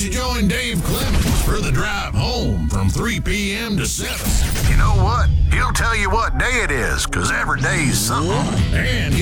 you join Dave Clemens for the drive home from 3 p.m. to 7. You know what? He'll tell you what day it is, 'cause every day's something. And